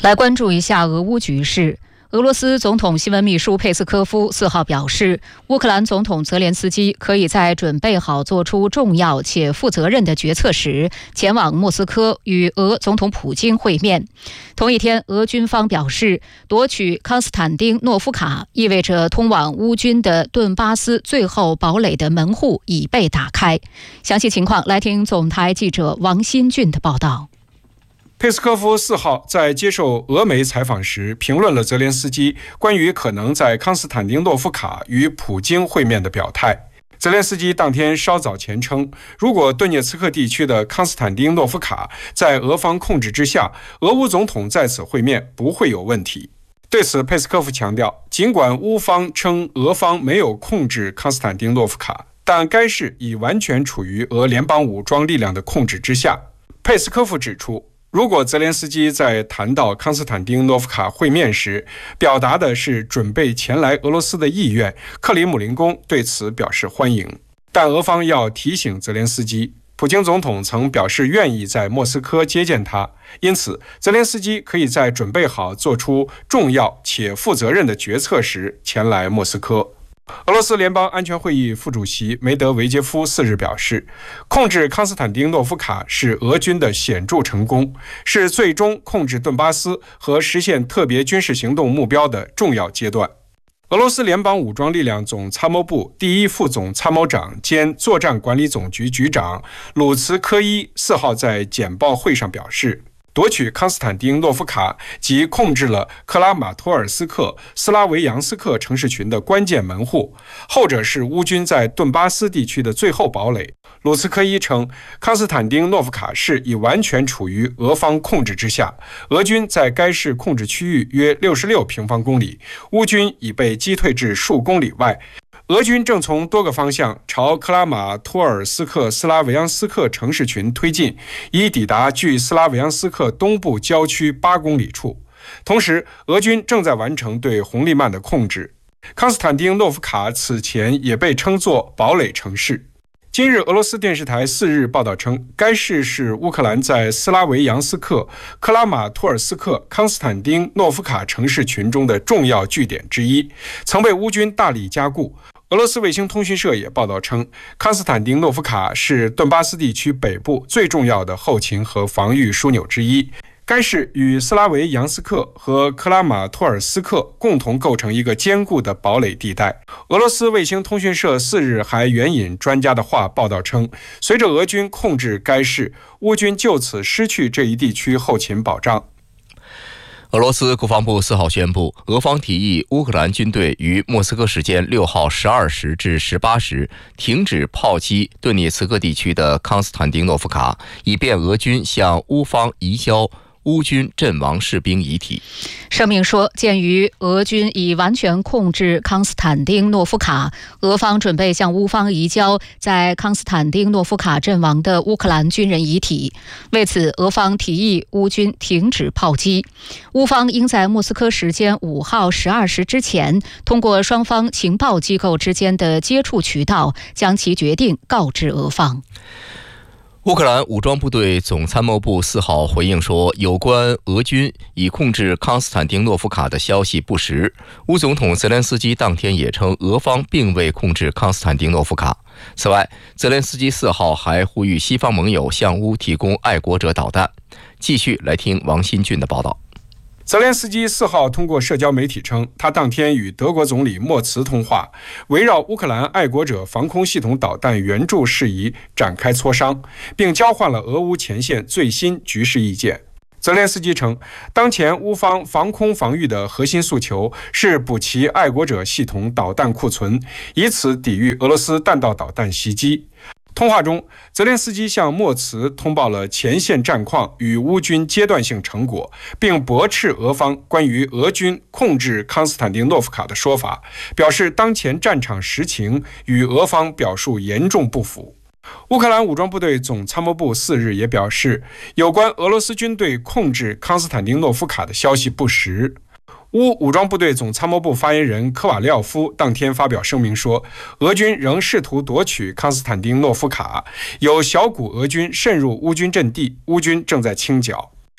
来关注一下俄乌局势。俄罗斯总统新闻秘书佩斯科夫4号表示，乌克兰总统泽连斯基可以在准备好做出重要且负责任的决策时，前往莫斯科与俄总统普京会面。同一天，俄军方表示，夺取康斯坦丁诺夫卡意味着通往乌军的顿巴斯最后堡垒的门户已被打开。详细情况来听总台记者王新俊的报道。 佩斯科夫4号在接受俄媒采访时评论了泽连斯基关于可能在康斯坦丁诺夫卡与普京会面的表态。泽连斯基当天稍早前称，如果顿涅茨克地区的康斯坦丁诺夫卡在俄方控制之下，俄乌总统在此会面不会有问题。对此，佩斯科夫强调，尽管乌方称俄方没有控制康斯坦丁诺夫卡，但该市已完全处于俄联邦武装力量的控制之下。佩斯科夫指出，如果泽连斯基在谈到康斯坦丁诺夫卡会面时，表达的是准备前来俄罗斯的意愿，克里姆林宫对此表示欢迎。但俄方要提醒泽连斯基，普京总统曾表示愿意在莫斯科接见他，因此泽连斯基可以在准备好做出重要且负责任的决策时前来莫斯科。俄罗斯联邦安全会议副主席梅德韦杰夫4日表示，控制康斯坦丁诺夫卡是俄军的显著成功，是最终控制顿巴斯和实现特别军事行动目标的重要阶段。俄罗斯联邦武装力量总参谋部第一副总参谋长兼作战管理总局局长鲁茨科伊4号在简报会上表示，夺取康斯坦丁诺夫卡及控制了克拉马托尔斯克、斯拉维扬斯克城市群的关键门户，后者是乌军在顿巴斯地区的最后堡垒。鲁茨科伊称，康斯坦丁诺夫卡市已完全处于俄方控制之下，俄军在该市控制区域约66平方公里，乌军已被击退至数公里外。俄军正从多个方向朝克拉马托尔斯克斯拉维扬斯克城市群推进，以抵达距斯拉维扬斯克东部郊区8公里处。同时，俄军正在完成对红利曼的控制。康斯坦丁诺夫卡此前也被称作堡垒城市。今日，俄罗斯电视台4日报道称，该市是乌克兰在斯拉维扬斯克、克拉马托尔斯克、康斯坦丁诺夫卡城市群中的重要据点之一，曾被乌军大力加固。俄罗斯卫星通讯社也报道称，康斯坦丁诺夫卡是顿巴斯地区北部最重要的后勤和防御枢纽之一。该市与斯拉维扬斯克和克拉马托尔斯克共同构成一个坚固的堡垒地带。俄罗斯卫星通讯社4日还援引专家的话报道称，随着俄军控制该市，乌军就此失去这一地区后勤保障。 俄罗斯国防部4号宣布，俄方提议乌克兰军队于莫斯科时间6号12时至18时停止炮击顿涅茨克地区的康斯坦丁诺夫卡，以便俄军向乌方移交乌军阵亡士兵遗体。 声明说，鉴于俄军已完全控制康斯坦丁诺夫卡，俄方准备向乌方移交在康斯坦丁诺夫卡阵亡的乌克兰军人遗体。为此，俄方提议乌军停止炮击。乌方应在莫斯科时间5号12时之前，通过双方情报机构之间的接触渠道，将其决定告知俄方。 乌克兰武装部队总参谋部4号回应说，有关俄军已控制康斯坦丁诺夫卡的消息不实。乌总统泽连斯基当天也称，俄方并未控制康斯坦丁诺夫卡。此外，泽连斯基4号还呼吁西方盟友向乌提供爱国者导弹。继续来听王新俊的报道。 泽连斯基4号通过社交媒体称，他当天与德国总理默茨通话，围绕乌克兰爱国者防空系统导弹援助事宜展开磋商，并交换了俄乌前线最新局势意见。泽连斯基称，当前乌方防空防御的核心诉求是补齐爱国者系统导弹库存，以此抵御俄罗斯弹道导弹袭击。通话中，泽连斯基向默茨通报了前线战况与乌军阶段性成果，并驳斥俄方关于俄军控制康斯坦丁诺夫卡的说法，表示当前战场实情与俄方表述严重不符。乌克兰武装部队总参谋部4日也表示，有关俄罗斯军队控制康斯坦丁诺夫卡的消息不实。乌武装部队总参谋部发言人科瓦廖夫当天发表声明说，俄军仍试图夺取康斯坦丁诺夫卡，有小股俄军渗入乌军阵地，乌军正在清剿。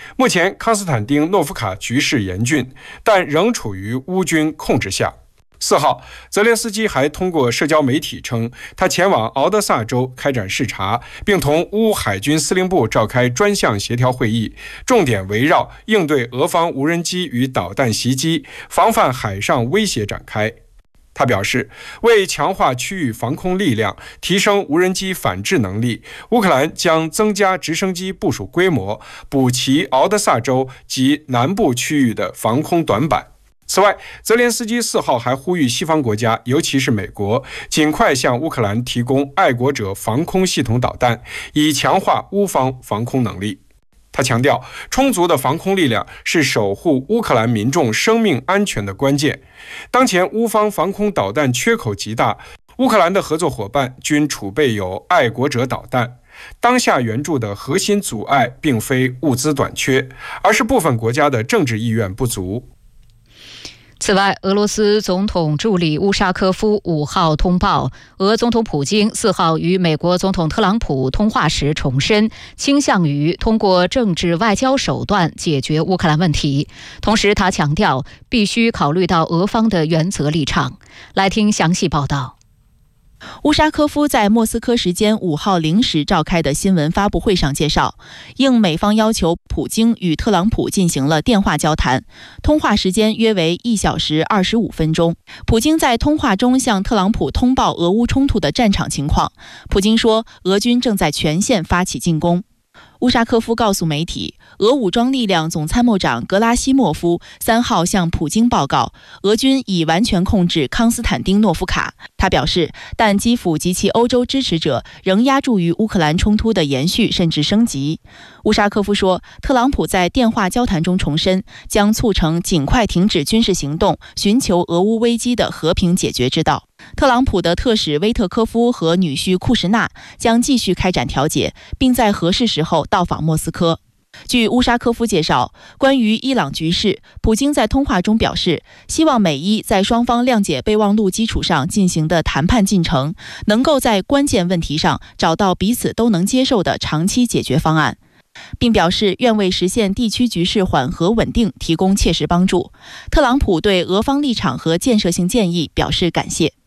目前康斯坦丁诺夫卡局势严峻，但仍处于乌军控制下。4号，泽连斯基还通过社交媒体称，他前往敖德萨州开展视察，并同乌海军司令部召开专项协调会议，重点围绕应对俄方无人机与导弹袭击、防范海上威胁展开。他表示，为强化区域防空力量，提升无人机反制能力，乌克兰将增加直升机部署规模，补齐敖德萨州及南部区域的防空短板。此外，泽连斯基4号还呼吁西方国家，尤其是美国，尽快向乌克兰提供爱国者防空系统导弹，以强化乌方防空能力。他强调，充足的防空力量是守护乌克兰民众生命安全的关键。当前乌方防空导弹缺口极大，乌克兰的合作伙伴均储备有爱国者导弹。当下援助的核心阻碍并非物资短缺，而是部分国家的政治意愿不足。 此外，俄罗斯总统助理乌沙科夫5号通报，俄总统普京4号与美国总统特朗普通话时重申，倾向于通过政治外交手段解决乌克兰问题。同时，他强调必须考虑到俄方的原则立场。来听详细报道。 乌沙科夫在莫斯科时间5号0时召开的新闻发布会上介绍，应美方要求，普京与特朗普进行了电话交谈，通话时间约为1小时25分钟。普京在通话中向特朗普通报俄乌冲突的战场情况。普京说，俄军正在全线发起进攻。乌沙科夫告诉媒体，俄武装力量总参谋长格拉西莫夫3号向普京报告，俄军已完全控制康斯坦丁诺夫卡。他表示，但基辅及其欧洲支持者仍压注于乌克兰冲突的延续甚至升级。乌沙科夫说，特朗普在电话交谈中重申，将促成尽快停止军事行动，寻求俄乌危机的和平解决之道。特朗普的特使威特科夫和女婿库什纳将继续开展调解，并在合适时候到访莫斯科。据乌沙科夫介绍，关于伊朗局势，普京在通话中表示，希望美伊在双方谅解备忘录基础上进行的谈判进程，能够在关键问题上找到彼此都能接受的长期解决方案，并表示愿为实现地区局势缓和稳定提供切实帮助。特朗普对俄方立场和建设性建议表示感谢。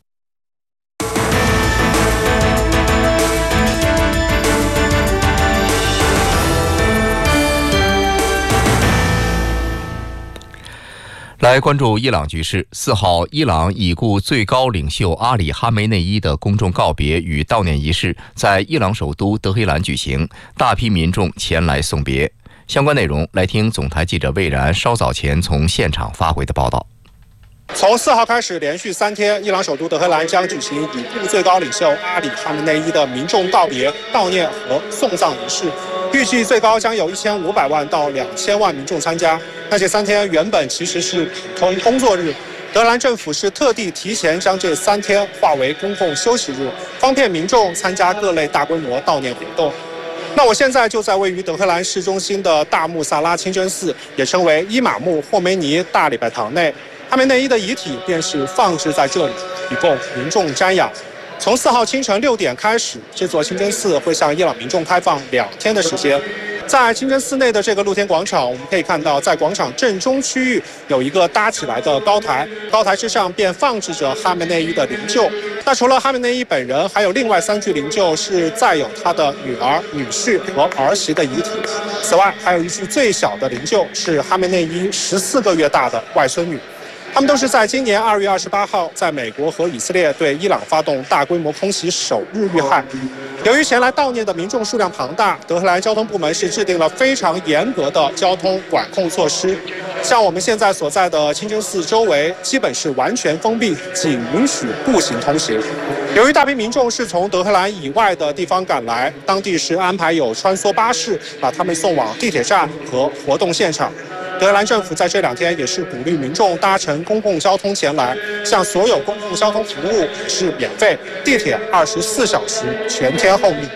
来关注伊朗局势。4号，伊朗已故最高领袖阿里·哈梅内伊的公众告别与悼念仪式在伊朗首都德黑兰举行，大批民众前来送别。相关内容，来听总台记者魏然稍早前从现场发回的报道。 从4号开始，连续3天，伊朗首都德黑兰将举行已故最高领袖阿里·哈梅内伊的民众告别、悼念和送葬仪式。预计最高将有1500万到2000万民众参加。那这3天原本其实是普通工作日，德黑兰政府是特地提前将这3天划为公共休息日，方便民众参加各类大规模悼念活动。那我现在就在位于德黑兰市中心的大穆萨拉清真寺，也称为伊玛目霍梅尼大礼拜堂内，哈梅内伊的遗体便是放置在这里，以供民众瞻仰。从4号清晨6点开始，这座清真寺会向伊朗民众开放2天的时间。在清真寺内的这个露天广场，我们可以看到，在广场正中区域有一个搭起来的高台，高台之上便放置着哈梅内伊的灵柩。那除了哈梅内伊本人，还有另外3具灵柩是载有他的女儿、女婿和儿媳的遗体。此外，还有一具最小的灵柩是哈梅内伊14个月大的外孙女。他们都是在今年2月28号在美国和以色列对伊朗发动大规模空袭首日遇害。由于前来悼念的民众数量庞大，德黑兰交通部门是制定了非常严格的交通管控措施。像我们现在所在的清真寺周围基本是完全封闭，仅允许步行通行。由于大批民众是从德黑兰以外的地方赶来，当地是安排有穿梭巴士把他们送往地铁站和活动现场。德黑兰政府在这2天也是鼓励民众搭乘公共交通前来，像所有公共交通服务是免费，地铁24小时全天候密。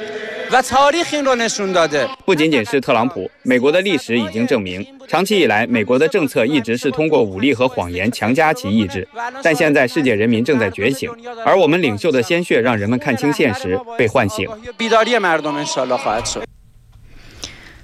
不仅仅是特朗普，美国的历史已经证明，长期以来，美国的政策一直是通过武力和谎言强加其意志。但现在世界人民正在觉醒，而我们领袖的鲜血让人们看清现实，被唤醒。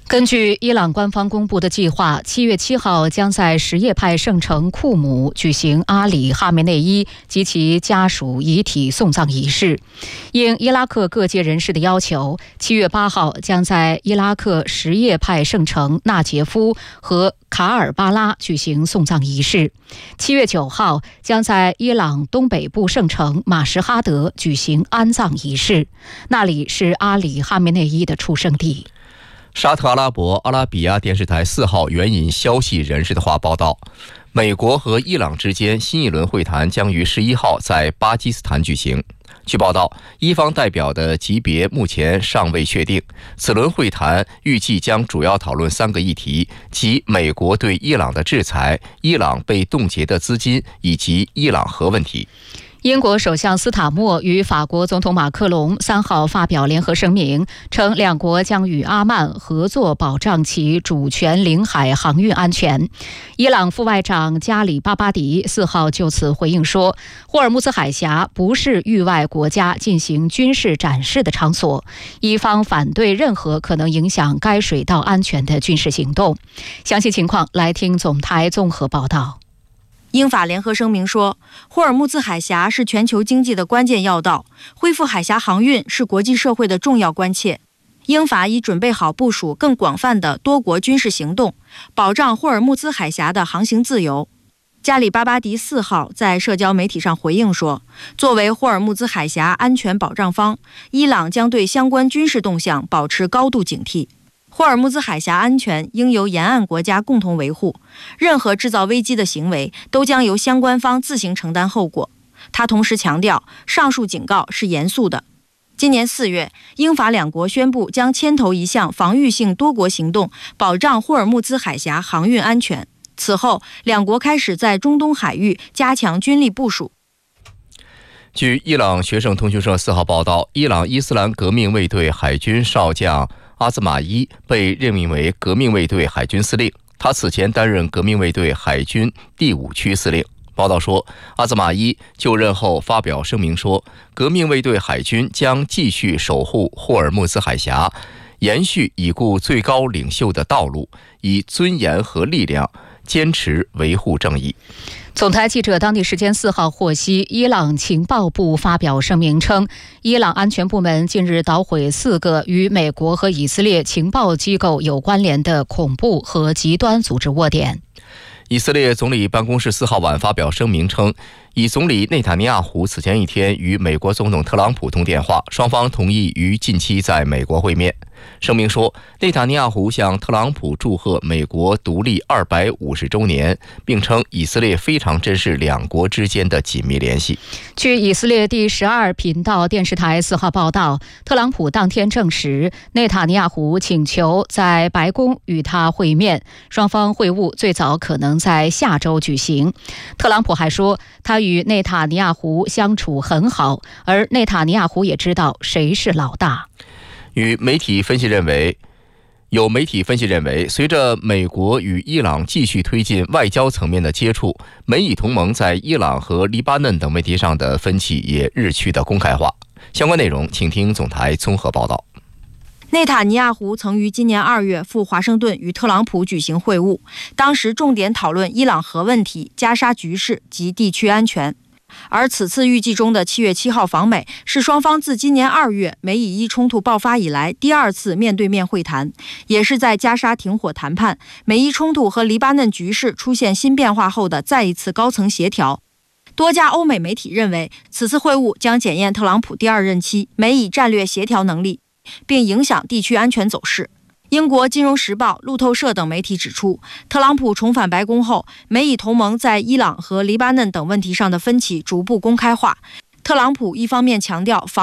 根据伊朗官方公布的计划，7月7号将在什叶派圣城库姆举行阿里·哈梅内伊及其家属遗体送葬仪式。应伊拉克各界人士的要求，7月8号将在伊拉克什叶派圣城纳杰夫和卡尔巴拉举行送葬仪式。7月9号将在伊朗东北部圣城马什哈德举行安葬仪式，那里是阿里·哈梅内伊的出生地。 沙特阿拉伯阿拉比亚电视台4号援引消息人士的话报道，美国和伊朗之间新一轮会谈将于11号在巴基斯坦举行。据报道，伊方代表的级别目前尚未确定。此轮会谈预计将主要讨论3个议题，即美国对伊朗的制裁、伊朗被冻结的资金以及伊朗核问题。 英国首相斯塔默与法国总统马克龙3号发表联合声明，称两国将与阿曼合作保障其主权领海航运安全。伊朗副外长加里巴巴迪4号就此回应说，霍尔木兹海峡不是域外国家进行军事展示的场所，伊方反对任何可能影响该水道安全的军事行动。详细情况来听总台综合报道。 英法联合声明说，霍尔木兹海峡是全球经济的关键要道，恢复海峡航运是国际社会的重要关切。英法已准备好部署更广泛的多国军事行动，保障霍尔木兹海峡的航行自由。加里巴巴迪4号在社交媒体上回应说，作为霍尔木兹海峡安全保障方，伊朗将对相关军事动向保持高度警惕。霍尔木兹海峡安全应由沿岸国家共同维护，任何制造危机的行为都将由相关方自行承担后果。他同时强调，上述警告是严肃的。今年4月，英法两国宣布将牵头一项防御性多国行动，保障霍尔木兹海峡航运安全。此后，两国开始在中东海域加强军力部署。 据伊朗学生通讯社4号报道，伊朗伊斯兰革命卫队海军少将阿兹马伊被任命为革命卫队海军司令，他此前担任革命卫队海军第5区司令。报道说，阿兹马伊就任后发表声明说，革命卫队海军将继续守护霍尔木兹海峡，延续已故最高领袖的道路，以尊严和力量坚持维护正义。 总台记者当地时间4号获悉，伊朗情报部发表声明称，伊朗安全部门近日捣毁4个与美国和以色列情报机构有关联的恐怖和极端组织窝点。 以色列总理办公室4号晚发表声明称，以总理内塔尼亚胡此前一天与美国总统特朗普通电话，双方同意于近期在美国会面。声明说，内塔尼亚胡向特朗普祝贺美国独立250周年，并称以色列非常珍视两国之间的紧密联系。 据以色列第12频道电视台4号报道，特朗普当天证实，内塔尼亚胡请求在白宫与他会面，双方会晤最早可能在下周举行。特朗普还说，他与内塔尼亚胡相处很好，而内塔尼亚胡也知道谁是老大。 有媒体分析认为，随着美国与伊朗继续推进外交层面的接触，美以同盟在伊朗和黎巴嫩等问题上的分歧也日趋的公开化。相关内容请听总台综合报道。 内塔尼亚胡曾于今年2月赴华盛顿与特朗普举行会晤，当时重点讨论伊朗核问题、加沙局势及地区安全。而此次预计中的7月7号访美，是双方自今年2月美以伊冲突爆发以来第2次面对面会谈，也是在加沙停火谈判、美伊冲突和黎巴嫩局势出现新变化后的再一次高层协调。多家欧美媒体认为，此次会晤将检验特朗普第2任期美以战略协调能力，并影响地区安全走势。英国金融时报、路透社等媒体指出，特朗普重返白宫后，美以同盟在伊朗和黎巴嫩等问题上的分歧逐步公开化。特朗普一方面强调防